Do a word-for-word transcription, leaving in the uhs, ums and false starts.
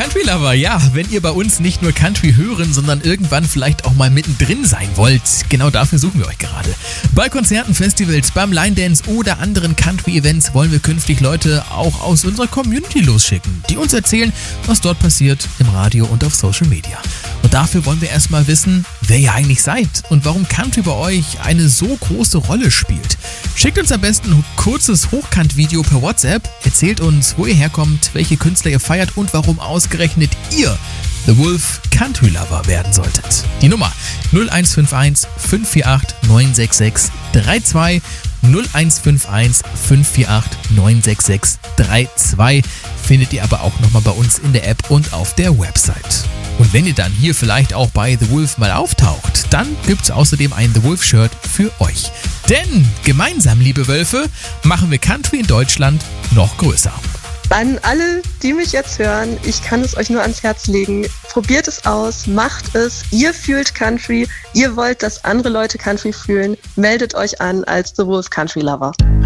Country Lover, ja, wenn ihr bei uns nicht nur Country hören, sondern irgendwann vielleicht auch mal mittendrin sein wollt, genau dafür suchen wir euch gerade. Bei Konzerten, Festivals, beim Line Dance oder anderen Country-Events wollen wir künftig Leute auch aus unserer Community losschicken, die uns erzählen, was dort passiert im Radio und auf Social Media. Und dafür wollen wir erstmal wissen, wer ihr eigentlich seid und warum Country bei euch eine so große Rolle spielt. Schickt uns am besten ein kurzes Hochkant-Video per WhatsApp, erzählt uns, wo ihr herkommt, welche Künstler ihr feiert und warum ausgerechnet ihr The Wolf Country Lover werden solltet. Die Nummer null eins fünf eins fünf vier acht neun sechs sechs drei zwei null eins fünf eins fünf vier acht neun sechs sechs drei zwei findet ihr aber auch nochmal bei uns in der App und auf der Website. Und wenn ihr dann hier vielleicht auch bei The Wolf mal auftaucht, dann gibt's außerdem ein The Wolf Shirt für euch. Denn gemeinsam, liebe Wölfe, machen wir Country in Deutschland noch größer. An alle, die mich jetzt hören, ich kann es euch nur ans Herz legen. Probiert es aus, macht es. Ihr fühlt Country, ihr wollt, dass andere Leute Country fühlen. Meldet euch an als The Wolf Country Lover.